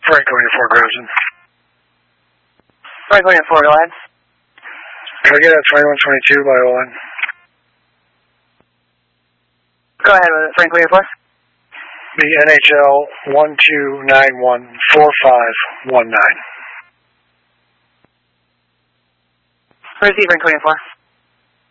Franklin 4 Grayson. Franklin 4, go ahead. Can I get a 2122 by O-line? Go ahead with it, Franklin 4. The NHL 12914519. Receive Franklin 4.